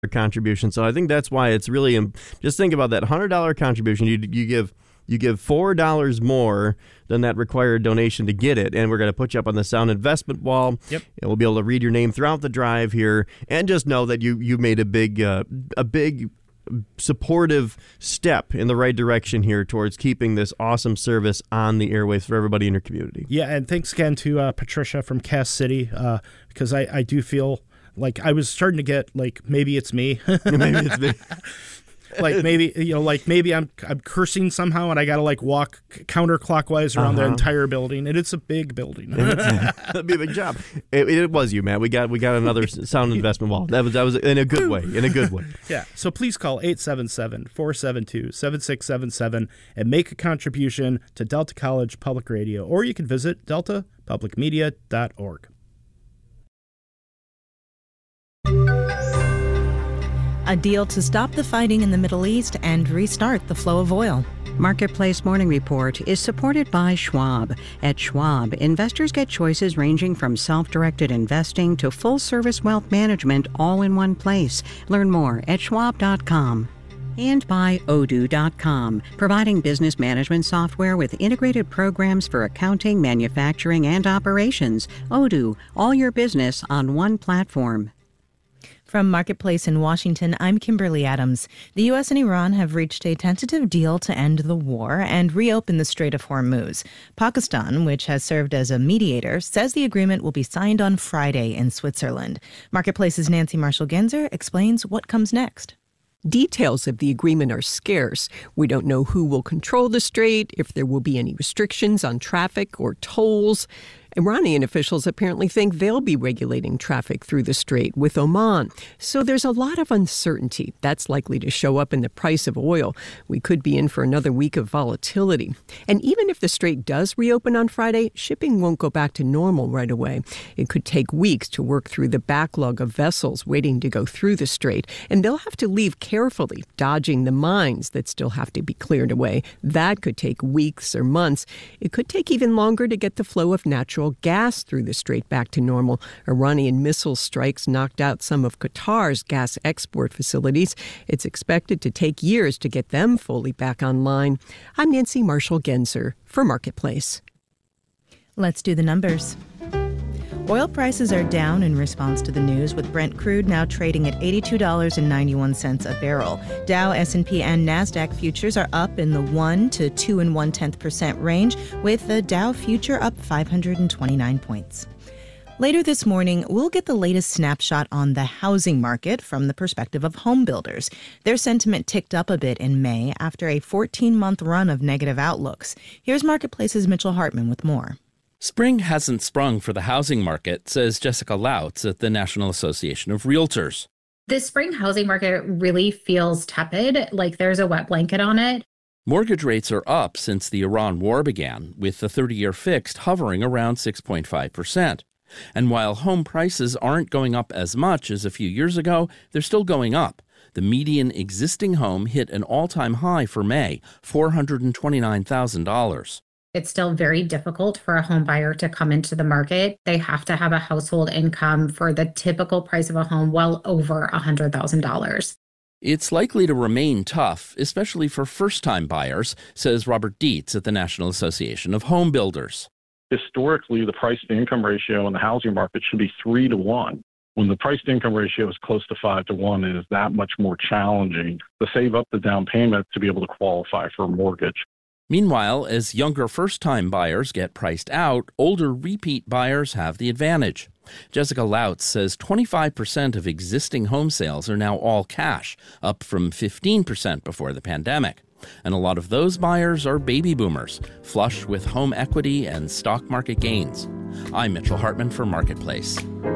contribution. So I think that's why it's really just think about that $100 contribution. You give $4 more than that required donation to get it, and we're going to put you up on the sound investment wall. Yep. And we'll be able to read your name throughout the drive here, and just know that you made a big supportive step in the right direction here towards keeping this awesome service on the airwaves for everybody in your community. Yeah, and thanks again to Patricia from Cass City, because I do feel like I was starting to get like maybe it's me. Maybe it's me. maybe I'm cursing somehow, and I got to like walk counterclockwise around the entire building, and it's a big building. That'd be a big job. It was you, man. We got another sound investment wall. That was in a good way. Yeah. So please call 877-472-7677 and make a contribution to Delta College Public Radio, or you can visit deltapublicmedia.org. A deal to stop the fighting in the Middle East and restart the flow of oil. Marketplace Morning Report is supported by Schwab. At Schwab, investors get choices ranging from self-directed investing to full-service wealth management all in one place. Learn more at schwab.com. And by Odoo.com, providing business management software with integrated programs for accounting, manufacturing, and operations. Odoo, all your business on one platform. From Marketplace in Washington, I'm Kimberly Adams. The U.S. and Iran have reached a tentative deal to end the war and reopen the Strait of Hormuz. Pakistan, which has served as a mediator, says the agreement will be signed on Friday in Switzerland. Marketplace's Nancy Marshall-Genzer explains what comes next. Details of the agreement are scarce. We don't know who will control the strait, if there will be any restrictions on traffic or tolls. Iranian officials apparently think they'll be regulating traffic through the strait with Oman. So there's a lot of uncertainty. That's likely to show up in the price of oil. We could be in for another week of volatility. And even if the strait does reopen on Friday, shipping won't go back to normal right away. It could take weeks to work through the backlog of vessels waiting to go through the strait. And they'll have to leave carefully, dodging the mines that still have to be cleared away. That could take weeks or months. It could take even longer to get the flow of natural gas through the strait back to normal. Iranian missile strikes knocked out some of Qatar's gas export facilities. It's expected to take years to get them fully back online. I'm Nancy Marshall-Genzer for Marketplace. Let's do the numbers. Oil prices are down in response to the news, with Brent crude now trading at $82.91 a barrel. Dow, S&P, and NASDAQ futures are up in the 1 to 2.1% range, with the Dow future up 529 points. Later this morning, we'll get the latest snapshot on the housing market from the perspective of home builders. Their sentiment ticked up a bit in May after a 14-month run of negative outlooks. Here's Marketplace's Mitchell Hartman with more. Spring hasn't sprung for the housing market, says Jessica Lautz at the National Association of Realtors. The spring housing market really feels tepid, like there's a wet blanket on it. Mortgage rates are up since the Iran war began, with the 30-year fixed hovering around 6.5%. And while home prices aren't going up as much as a few years ago, they're still going up. The median existing home hit an all-time high for May, $429,000. It's still very difficult for a home buyer to come into the market. They have to have a household income for the typical price of a home well over $100,000. It's likely to remain tough, especially for first-time buyers, says Robert Dietz at the National Association of Home Builders. Historically, the price-to-income ratio in the housing market should be 3 to 1. When the price-to-income ratio is close to 5 to 1, it is that much more challenging to save up the down payment to be able to qualify for a mortgage. Meanwhile, as younger first-time buyers get priced out, older repeat buyers have the advantage. Jessica Lautz says 25% of existing home sales are now all cash, up from 15% before the pandemic. And a lot of those buyers are baby boomers, flush with home equity and stock market gains. I'm Mitchell Hartman for Marketplace.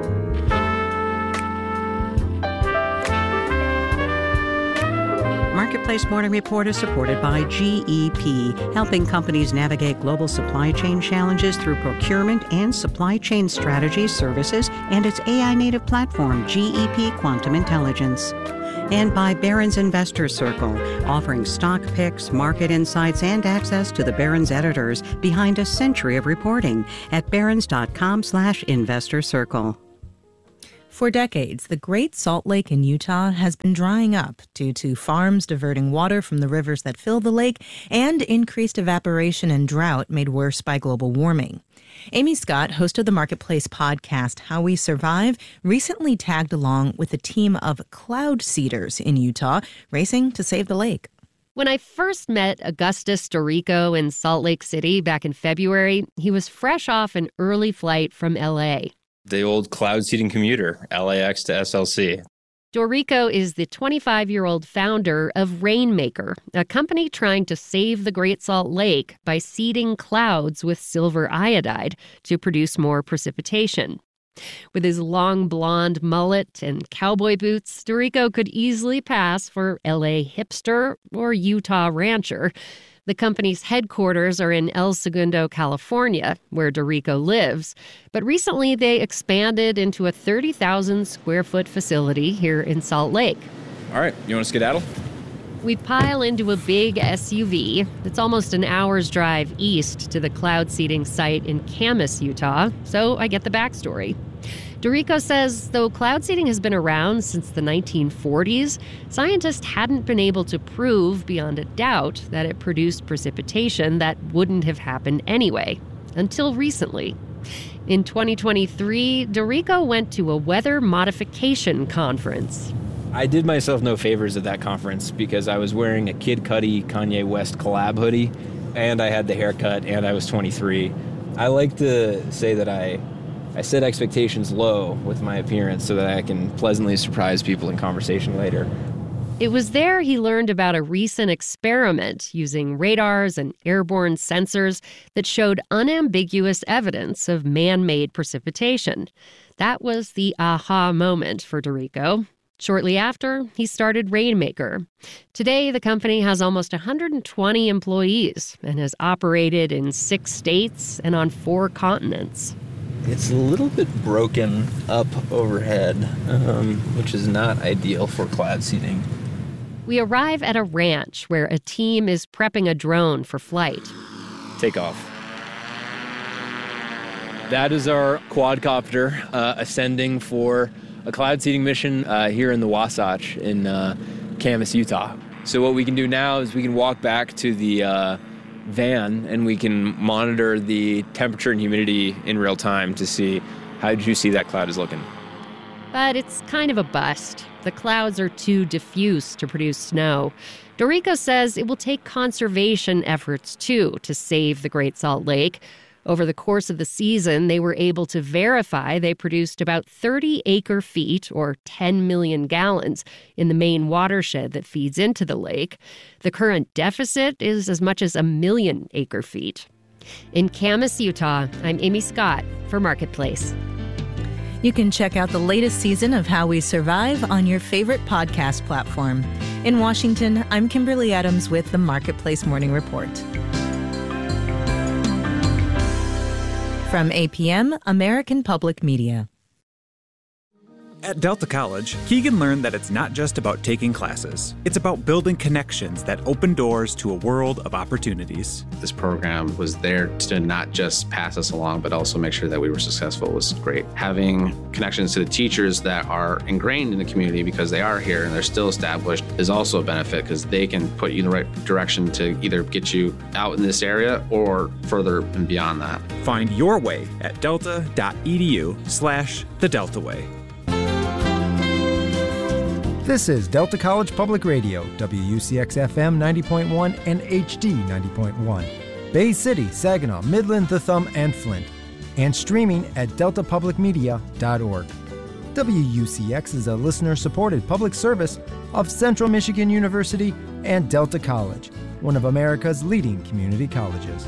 Marketplace Morning Report is supported by GEP, helping companies navigate global supply chain challenges through procurement and supply chain strategy services and its AI-native platform, GEP Quantum Intelligence. And by Barron's Investor Circle, offering stock picks, market insights, and access to the Barron's editors behind a century of reporting at barrons.com/investor circle. For decades, the Great Salt Lake in Utah has been drying up due to farms diverting water from the rivers that fill the lake and increased evaporation and drought made worse by global warming. Amy Scott, host of the Marketplace podcast How We Survive, recently tagged along with a team of cloud seeders in Utah racing to save the lake. When I first met Augustus Dorico in Salt Lake City back in February, he was fresh off an early flight from L.A. The old cloud seeding commuter, LAX to SLC. Dorico is the 25-year-old founder of Rainmaker, a company trying to save the Great Salt Lake by seeding clouds with silver iodide to produce more precipitation. With his long blonde mullet and cowboy boots, Dorico could easily pass for LA hipster or Utah rancher. The company's headquarters are in El Segundo, California, where Dorico lives. But recently they expanded into a 30,000-square-foot facility here in Salt Lake. All right, you want to skedaddle? We pile into a big SUV. It's almost an hour's drive east to the cloud seeding site in Camas, Utah, so I get the backstory. Dorico says though cloud seeding has been around since the 1940s, scientists hadn't been able to prove beyond a doubt that it produced precipitation that wouldn't have happened anyway, until recently. In 2023, Dorico went to a weather modification conference. I did myself no favors at that conference because I was wearing a Kid Cudi Kanye West collab hoodie, and I had the haircut, and I was 23. I like to say that I set expectations low with my appearance so that I can pleasantly surprise people in conversation later. It was there he learned about a recent experiment using radars and airborne sensors that showed unambiguous evidence of man-made precipitation. That was the aha moment for Dorico. Shortly after, he started Rainmaker. Today, the company has almost 120 employees and has operated in 6 states and on 4 continents. It's a little bit broken up overhead, which is not ideal for cloud seeding. We arrive at a ranch where a team is prepping a drone for flight. Take off. That is our quadcopter ascending for a cloud seeding mission here in the Wasatch in Camas, Utah. So what we can do now is we can walk back to the van and we can monitor the temperature and humidity in real time to see how juicy that cloud is looking. But it's kind of a bust. The clouds are too diffuse to produce snow. Dorico says it will take conservation efforts, too, to save the Great Salt Lake. Over the course of the season, they were able to verify they produced about 30 acre-feet, or 10 million gallons, in the main watershed that feeds into the lake. The current deficit is as much as 1 million acre-feet. In Camas, Utah, I'm Amy Scott for Marketplace. You can check out the latest season of How We Survive on your favorite podcast platform. In Washington, I'm Kimberly Adams with the Marketplace Morning Report. From APM, American Public Media. At Delta College, Keegan learned that it's not just about taking classes. It's about building connections that open doors to a world of opportunities. This program was there to not just pass us along, but also make sure that we were successful was great. Having connections to the teachers that are ingrained in the community because they are here and they're still established is also a benefit because they can put you in the right direction to either get you out in this area or further and beyond that. Find your way at delta.edu/thedeltaway. This is Delta College Public Radio, WUCX-FM 90.1 and HD 90.1. Bay City, Saginaw, Midland, The Thumb, and Flint. And streaming at deltapublicmedia.org. WUCX is a listener-supported public service of Central Michigan University and Delta College, one of America's leading community colleges.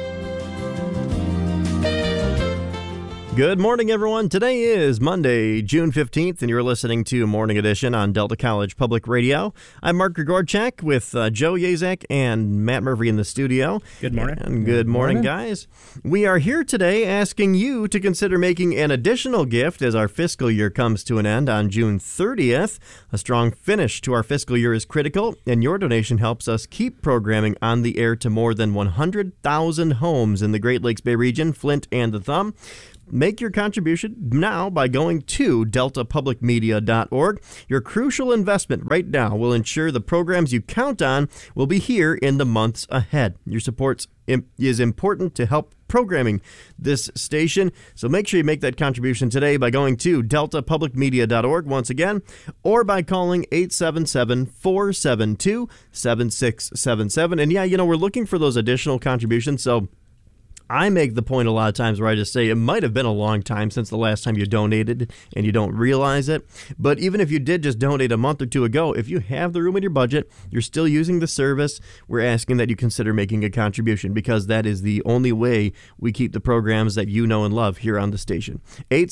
Good morning, everyone. Today is Monday, June 15th, and you're listening to Morning Edition on Delta College Public Radio. I'm Mark Grigorchak with Joe Yazek and Matt Murphy in the studio. Good morning. And good morning, guys. We are here today asking you to consider making an additional gift as our fiscal year comes to an end on June 30th. A strong finish to our fiscal year is critical, and your donation helps us keep programming on the air to more than 100,000 homes in the Great Lakes Bay region, Flint, and the Thumb. make your contribution now by going to deltapublicmedia.org. Your crucial investment right now will ensure the programs you count on will be here in the months ahead. Your support is important to help programming this station, so make sure you make that contribution today by going to deltapublicmedia.org once again, or by calling 877-472-7677. And yeah, we're looking for those additional contributions, so I make the point a lot of times where I just say it might have been a long time since the last time you donated and you don't realize it. But even if you did just donate a month or two ago, if you have the room in your budget, you're still using the service, we're asking that you consider making a contribution, because that is the only way we keep the programs that you know and love here on the station.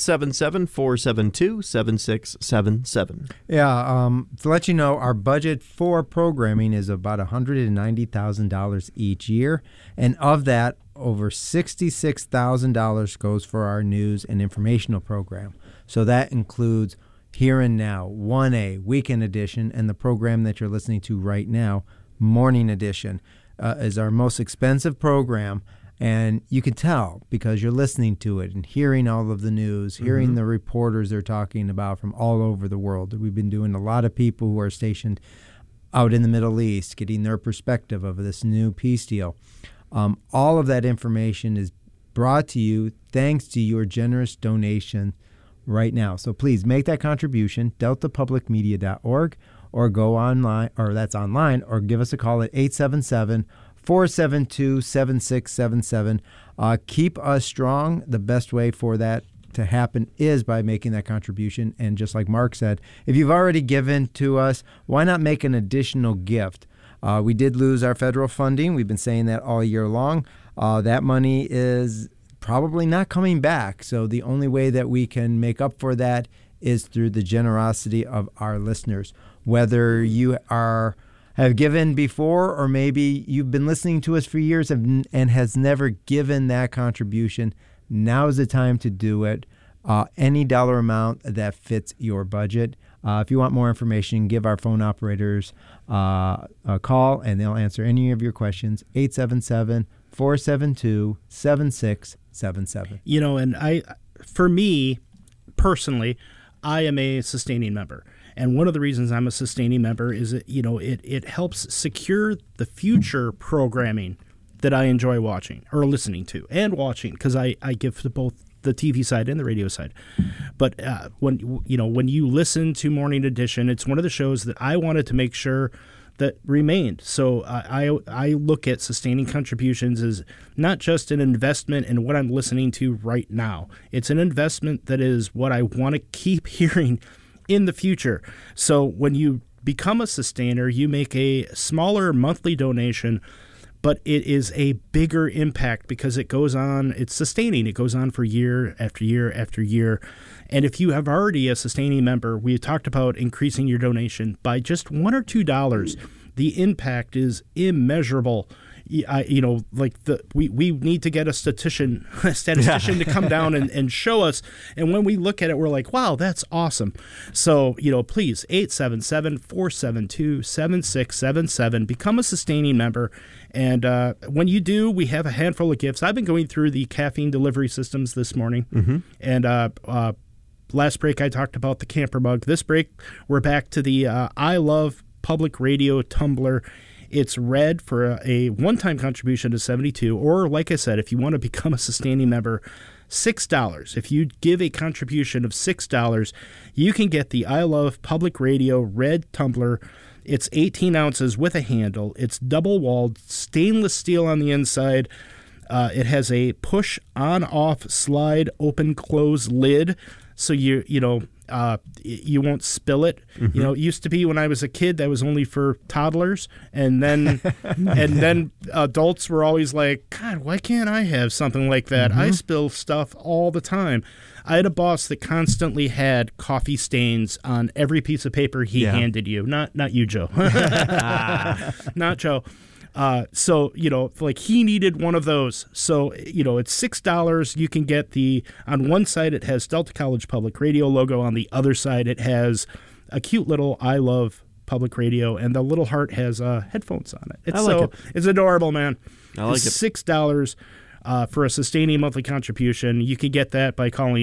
877-472-7677. Yeah, to let you know, our budget for programming is about $190,000 each year. And of that, over $66,000 goes for our news and informational program. So that includes Here and Now, 1A, Weekend Edition, and the program that you're listening to right now, Morning Edition, is our most expensive program. And you can tell because you're listening to it and hearing all of the news, hearing the reporters they're talking about from all over the world. We've been doing a lot of people who are stationed out in the Middle East, getting their perspective of this new peace deal. All of that information is brought to you thanks to your generous donation right now. So please make that contribution, deltapublicmedia.org, or go online, or that's online, or give us a call at 877-472-7677. Keep us strong. The best way for that to happen is by making that contribution. And just like Mark said, if you've already given to us, why not make an additional gift? We did lose our federal funding. We've been saying that all year long. That money is probably not coming back. So the only way that we can make up for that is through the generosity of our listeners. Whether you have given before, or maybe you've been listening to us for years and has never given that contribution, now is the time to do it. Any dollar amount that fits your budget. If you want more information, give our phone operators a call, and they'll answer any of your questions. 877-472-7677. And for me, personally, I am a sustaining member. And one of the reasons I'm a sustaining member is that, it helps secure the future programming that I enjoy watching or listening to and watching, because I give to both the TV side and the radio side. But when you listen to Morning Edition, it's one of the shows that I wanted to make sure that remained. So I look at sustaining contributions as not just an investment in what I'm listening to right now. It's an investment that is what I want to keep hearing in the future. So when you become a sustainer, you make a smaller monthly donation, but it is a bigger impact because it's sustaining. It goes on for year after year after year. And if you have already a sustaining member, we talked about increasing your donation by just $1 or $2. The impact is immeasurable. We need to get a statistician to come down and show us. And when we look at it, we're like, wow, that's awesome. So, please, 877-472-7677. Become a sustaining member. And when you do, we have a handful of gifts. I've been going through the caffeine delivery systems this morning. And last break, I talked about the camper mug. This break, we're back to the I Love Public Radio tumbler. It's red for a one-time contribution to $72, or like I said, if you want to become a sustaining member, $6. If you give a contribution of $6, you can get the I Love Public Radio red tumbler. It's 18 ounces with a handle. It's double-walled, stainless steel on the inside. It has a push-on-off slide open-close lid, so you won't spill it. It used to be when I was a kid that was only for toddlers, and then adults were always like, God, why can't I have something like that? I spill stuff all the time. I had a boss that constantly had coffee stains on every piece of paper he handed you. Not you, Joe. Not Joe. So, he needed one of those. So, it's $6. You can get on one side, it has Delta College Public Radio logo. On the other side, it has a cute little I Love Public Radio, and the little heart has headphones on it. It's adorable, man. I like it. $6. for a sustaining monthly contribution. You can get that by calling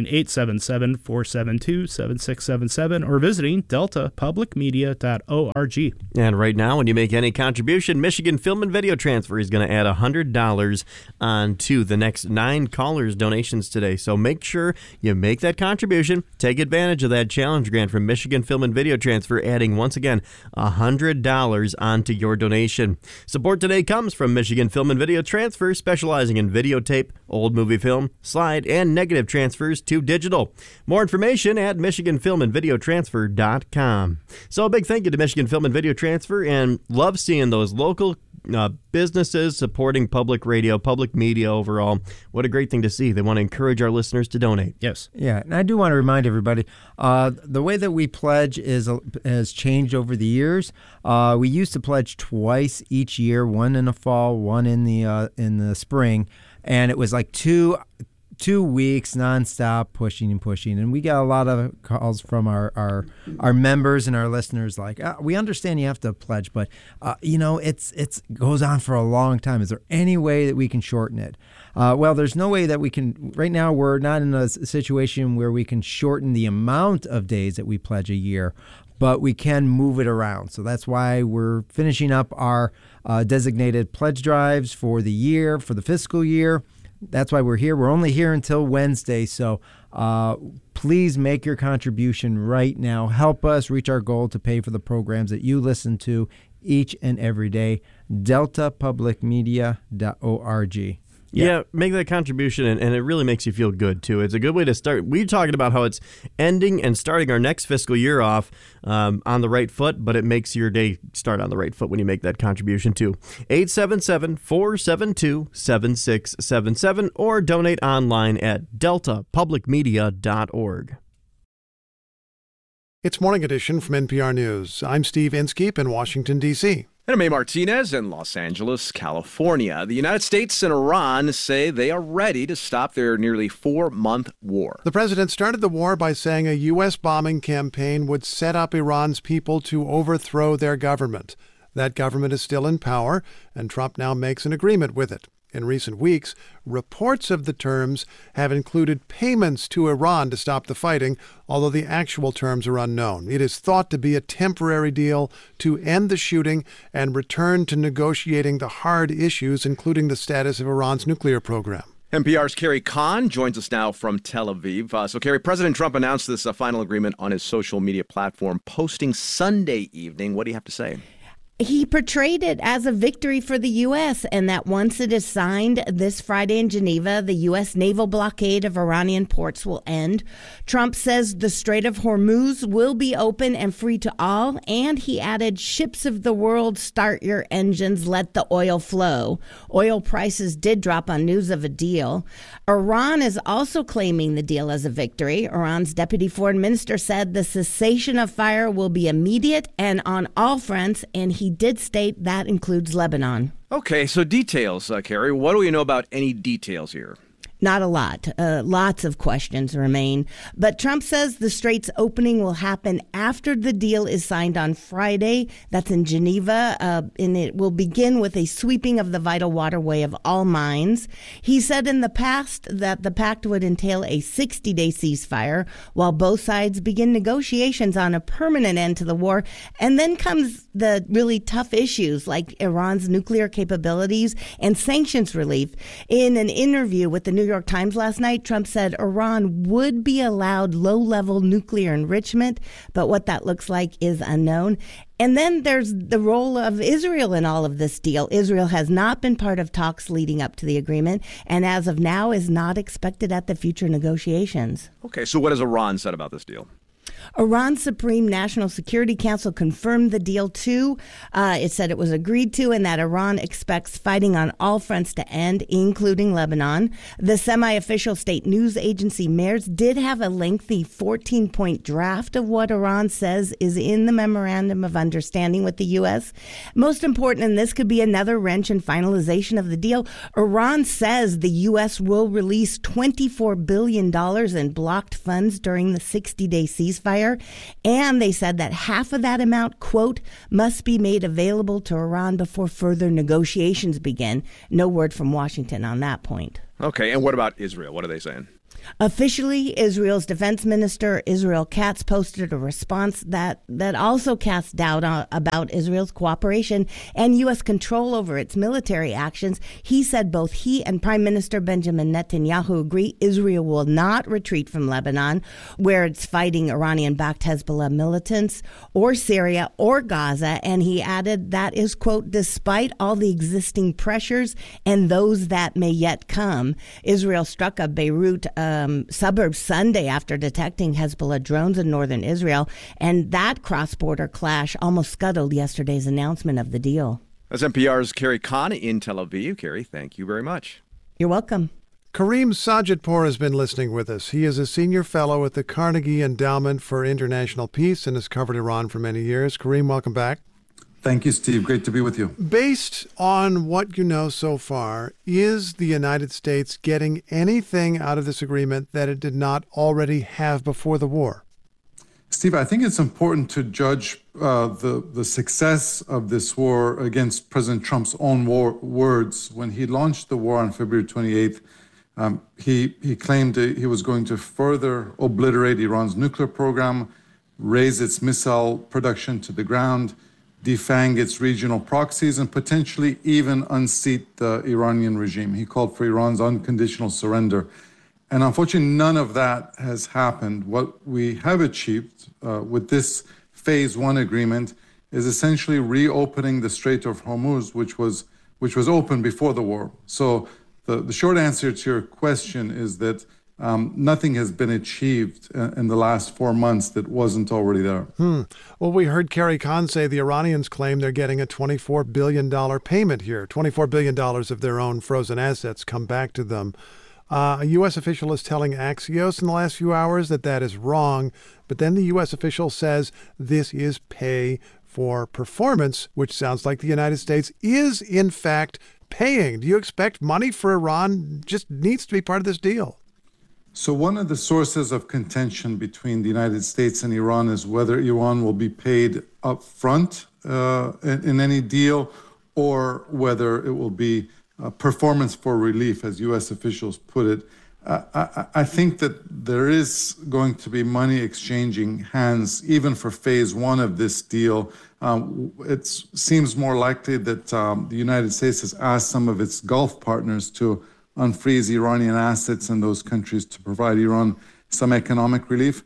877-472-7677 or visiting deltapublicmedia.org. And right now, when you make any contribution, Michigan Film and Video Transfer is going to add $100 onto the next 9 callers' donations today. So make sure you make that contribution. Take advantage of that challenge grant from Michigan Film and Video Transfer, adding, once again, $100 onto your donation. Support today comes from Michigan Film and Video Transfer, specializing in videotape, old movie film, slide, and negative transfers to digital. More information at MichiganFilmandVideoTransfer.com. So a big thank you to Michigan Film and Video Transfer, and love seeing those local businesses supporting public radio, public media overall. What a great thing to see. They want to encourage our listeners to donate. Yes. Yeah, and I do want to remind everybody, the way that we pledge has changed over the years. We used to pledge twice each year, one in the fall, one in the spring, and it was like 2 weeks nonstop pushing, and we got a lot of calls from our members and our listeners like, we understand you have to pledge, but it goes on for a long time. Is there any way that we can shorten it? Well, there's no way that we can. Right now, we're not in a situation where we can shorten the amount of days that we pledge a year, but we can move it around. So that's why we're finishing up our designated pledge drives for the year, for the fiscal year. That's why we're here. We're only here until Wednesday, so please make your contribution right now. Help us reach our goal to pay for the programs that you listen to each and every day. DeltaPublicMedia.org. Yeah, make that contribution, and it really makes you feel good, too. It's a good way to start. We're talking about how it's ending and starting our next fiscal year off on the right foot, but it makes your day start on the right foot when you make that contribution, too. 877-472-7677 or donate online at deltapublicmedia.org. It's Morning Edition from NPR News. I'm Steve Inskeep in Washington, D.C. And I'm A. Martinez in Los Angeles, California. The United States and Iran say they are ready to stop their nearly 4-month war. The president started the war by saying a U.S. bombing campaign would set up Iran's people to overthrow their government. That government is still in power, and Trump now makes an agreement with it. In recent weeks, reports of the terms have included payments to Iran to stop the fighting, although the actual terms are unknown. It is thought to be a temporary deal to end the shooting and return to negotiating the hard issues, including the status of Iran's nuclear program. NPR's Carrie Kahn joins us now from Tel Aviv. So, Carrie, President Trump announced this final agreement on his social media platform, posting Sunday evening. What do you have to say? He portrayed it as a victory for the U.S. and that once it is signed this Friday in Geneva, the U.S. naval blockade of Iranian ports will end. Trump says the Strait of Hormuz will be open and free to all. And he added, ships of the world, start your engines, let the oil flow. Oil prices did drop on news of a deal. Iran is also claiming the deal as a victory. Iran's deputy foreign minister said the cessation of fire will be immediate and on all fronts, and he did state that includes Lebanon. Okay, so details, Carrie. What do we know about any details here? Not a lot. Lots of questions remain. But Trump says the strait's opening will happen after the deal is signed on Friday. That's in Geneva. And it will begin with a sweeping of the vital waterway of all mines. He said in the past that the pact would entail a 60-day ceasefire while both sides begin negotiations on a permanent end to the war. And then comes the really tough issues like Iran's nuclear capabilities and sanctions relief. In an interview with the New York Times last night, Trump said Iran would be allowed low-level nuclear enrichment, but what that looks like is unknown. And then there's the role of Israel in all of this deal. Israel has not been part of talks leading up to the agreement, and as of now is not expected at the future negotiations. Okay, so what has Iran said about this deal? Iran's Supreme National Security Council confirmed the deal, too. It said it was agreed to and that Iran expects fighting on all fronts to end, including Lebanon. The semi-official state news agency MERS did have a lengthy 14-point draft of what Iran says is in the Memorandum of Understanding with the U.S. Most important, and this could be another wrench in finalization of the deal, Iran says the U.S. will release $24 billion in blocked funds during the 60-day ceasefire. ceasefire. And they said that half of that amount, quote, must be made available to Iran before further negotiations begin. No word from Washington on that point. Okay, and what about Israel? What are they saying? Officially, Israel's defense minister, Israel Katz, posted a response that also cast doubt about Israel's cooperation and U.S. control over its military actions. He said both he and Prime Minister Benjamin Netanyahu agree Israel will not retreat from Lebanon, where it's fighting Iranian-backed Hezbollah militants, or Syria or Gaza. And he added that is, quote, despite all the existing pressures and those that may yet come. Israel struck a Beirut suburb Sunday after detecting Hezbollah drones in northern Israel, and that cross-border clash almost scuttled yesterday's announcement of the deal. That's NPR's Carrie Kahn in Tel Aviv. Carrie, thank you very much. You're welcome. Kareem Sajidpour has been listening with us. He is a senior fellow at the Carnegie Endowment for International Peace and has covered Iran for many years. Kareem, welcome back. Thank you, Steve. Great to be with you. Based on what you know so far, is the United States getting anything out of this agreement that it did not already have before the war? Steve, I think it's important to judge the success of this war against President Trump's own words. When he launched the war on February 28th, he claimed he was going to further obliterate Iran's nuclear program, raise its missile production to the ground, defang its regional proxies, and potentially even unseat the Iranian regime. He called for Iran's unconditional surrender. And unfortunately, none of that has happened. What we have achieved with this Phase 1 agreement is essentially reopening the Strait of Hormuz, which was open before the war. So the short answer to your question is that nothing has been achieved in the last 4 months that wasn't already there. Well, we heard Carrie Kahn say the Iranians claim they're getting a $24 billion payment here. $24 billion of their own frozen assets come back to them. A U.S. official is telling Axios in the last few hours that is wrong, but then the U.S. official says this is pay for performance, which sounds like the United States is, in fact, paying. Do you expect money for Iran just needs to be part of this deal? So one of the sources of contention between the United States and Iran is whether Iran will be paid up front in any deal or whether it will be performance for relief, as U.S. officials put it. I think that there is going to be money exchanging hands even for Phase 1 of this deal. It seems more likely that the United States has asked some of its Gulf partners to unfreeze Iranian assets in those countries to provide Iran some economic relief.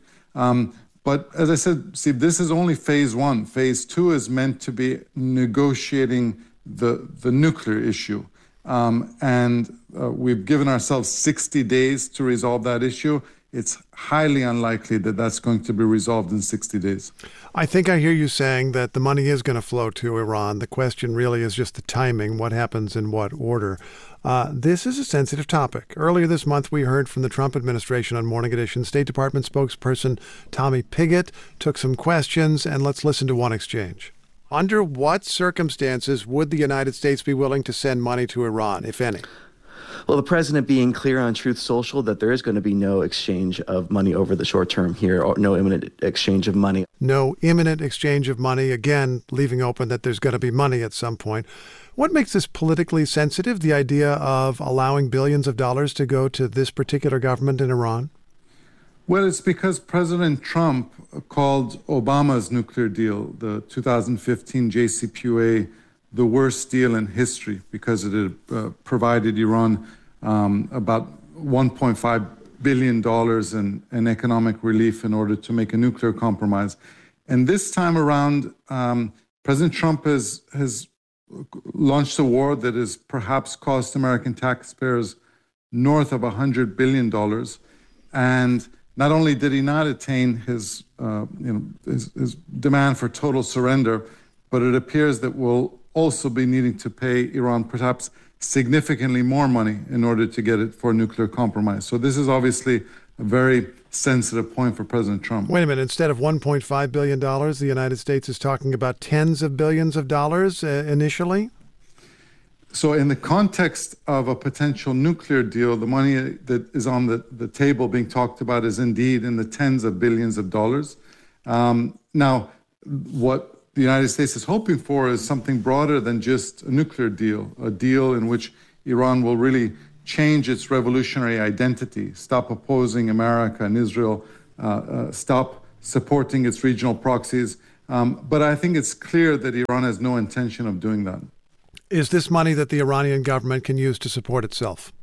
But as I said, Steve, this is only Phase 1. Phase 2 is meant to be negotiating the nuclear issue. And we've given ourselves 60 days to resolve that issue. It's highly unlikely that that's going to be resolved in 60 days. I think I hear you saying that the money is going to flow to Iran. The question really is just the timing, what happens in what order. This is a sensitive topic. Earlier this month, we heard from the Trump administration on Morning Edition. State Department spokesperson Tommy Pigott took some questions, and let's listen to one exchange. Under what circumstances would the United States be willing to send money to Iran, if any? Well, the president being clear on Truth Social that there is going to be no exchange of money over the short term here, or no imminent exchange of money. No imminent exchange of money, again, leaving open that there's going to be money at some point. What makes this politically sensitive, the idea of allowing billions of dollars to go to this particular government in Iran? Well, it's because President Trump called Obama's nuclear deal, the 2015 JCPOA, the worst deal in history because it had provided Iran about $1.5 billion in economic relief in order to make a nuclear compromise. And this time around, President Trump has launched a war that has perhaps cost American taxpayers north of $100 billion. And not only did he not attain his demand for total surrender, but it appears that we'll also be needing to pay Iran perhaps significantly more money in order to get it for a nuclear compromise. So this is obviously a very sensitive point for President Trump. Wait a minute. Instead of $1.5 billion, the United States is talking about tens of billions of dollars initially? So in the context of a potential nuclear deal, the money that is on the table being talked about is indeed in the tens of billions of dollars. Now, what the United States is hoping for is something broader than just a nuclear deal, a deal in which Iran will really change its revolutionary identity, stop opposing America and Israel, stop supporting its regional proxies. But I think it's clear that Iran has no intention of doing that. Is this money that the Iranian government can use to support itself?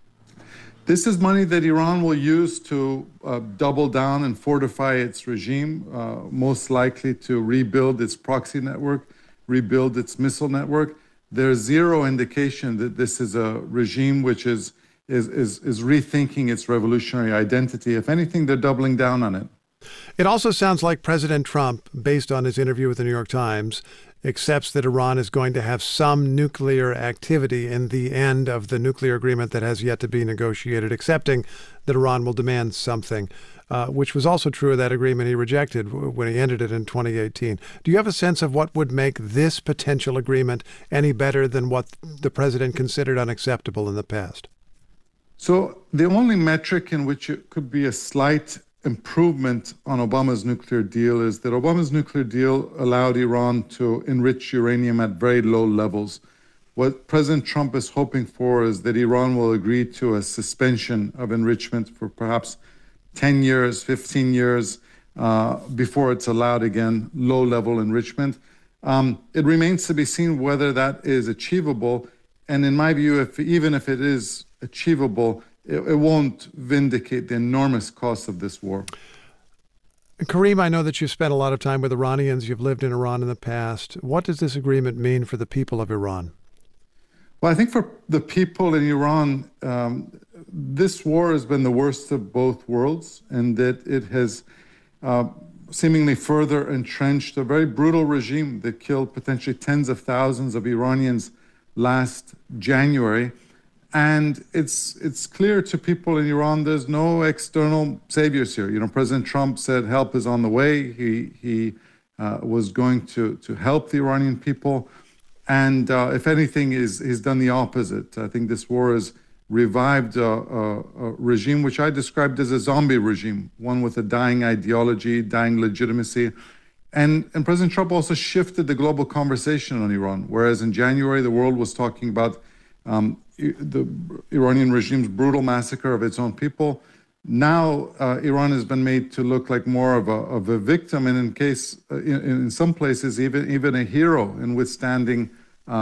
This is money that Iran will use to double down and fortify its regime, most likely to rebuild its proxy network, rebuild its missile network. There's zero indication that this is a regime which is rethinking its revolutionary identity. If anything, they're doubling down on it. It also sounds like President Trump, based on his interview with the New York Times, accepts that Iran is going to have some nuclear activity in the end of the nuclear agreement that has yet to be negotiated, accepting that Iran will demand something, which was also true of that agreement he rejected when he ended it in 2018. Do you have a sense of what would make this potential agreement any better than what the president considered unacceptable in the past? So the only metric in which it could be a slight improvement on Obama's nuclear deal is that Obama's nuclear deal allowed Iran to enrich uranium at very low levels. What President Trump is hoping for is that Iran will agree to a suspension of enrichment for perhaps 10 years, 15 years, before it's allowed again, low-level enrichment. It remains to be seen whether that is achievable. And in my view, even if it is achievable, it won't vindicate the enormous cost of this war. Kareem, I know that you've spent a lot of time with Iranians. You've lived in Iran in the past. What does this agreement mean for the people of Iran? Well, I think for the people in Iran, this war has been the worst of both worlds, and that it has seemingly further entrenched a very brutal regime that killed potentially tens of thousands of Iranians last January. And it's clear to people in Iran there's no external saviors here. You know, President Trump said help is on the way. He was going to help the Iranian people. And if anything, he's done the opposite. I think this war has revived a regime which I described as a zombie regime, one with a dying ideology, dying legitimacy. And President Trump also shifted the global conversation on Iran, whereas in January, the world was talking about the Iranian regime's brutal massacre of its own people. Now, Iran has been made to look like more of a victim, and in some places, even a hero in withstanding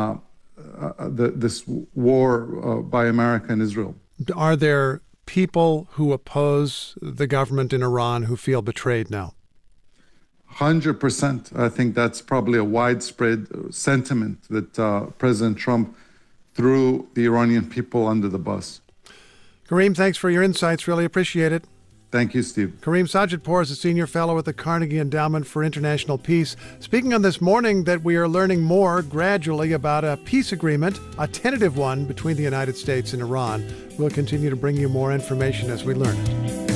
this war by America and Israel. Are there people who oppose the government in Iran who feel betrayed now? 100%. I think that's probably a widespread sentiment that President Trump threw the Iranian people under the bus. Kareem, thanks for your insights. Really appreciate it. Thank you, Steve. Kareem Sajidpour is a senior fellow at the Carnegie Endowment for International Peace. Speaking on This Morning that we are learning more gradually about a peace agreement, a tentative one between the United States and Iran. We'll continue to bring you more information as we learn it.